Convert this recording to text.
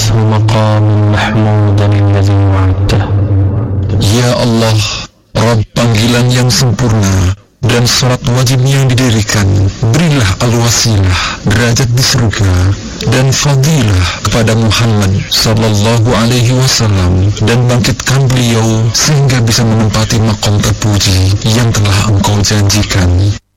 وابعثه مقاما محمودا الذي وعدته. Ya Allah, Rabb panggilan yang sempurna dan salat wajib yang didirikan, berilah al-wasilah, derajat di surga, dan fadilah kepada Muhammad sallallahu alaihi wasallam, dan bangkitkan beliau sehingga bisa menempati maqam terpuji yang telah Engkau janjikan.